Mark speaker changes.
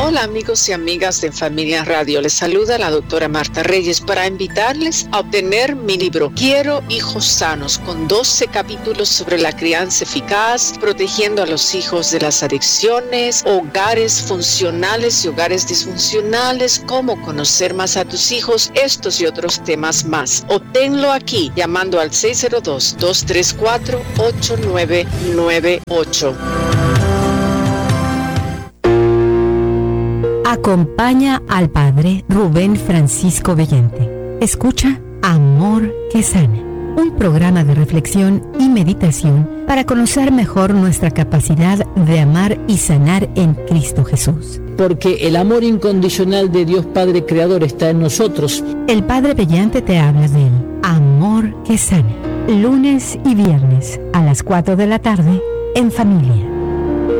Speaker 1: Hola amigos y amigas de Familia Radio, les saluda la doctora Marta Reyes para invitarles a obtener mi libro Quiero hijos sanos, con 12 capítulos sobre la crianza eficaz, protegiendo a los hijos de las adicciones, hogares funcionales y hogares disfuncionales, cómo conocer más a tus hijos, estos y otros temas más. Obténlo aquí llamando al 602-234-8998.
Speaker 2: Acompaña al Padre Rubén Francisco Bellante. Escucha Amor que Sana, un programa de reflexión y meditación para conocer mejor nuestra capacidad de amar y sanar en Cristo Jesús.
Speaker 3: Porque el amor incondicional de Dios Padre Creador está en nosotros.
Speaker 2: El Padre Bellante te habla del Amor que Sana, lunes y viernes a las 4 de la tarde en familia.